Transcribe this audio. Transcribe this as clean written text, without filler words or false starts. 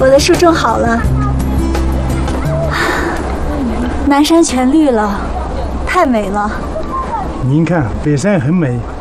我的树种好了，南山全绿了，太美了。 您看，北山很美，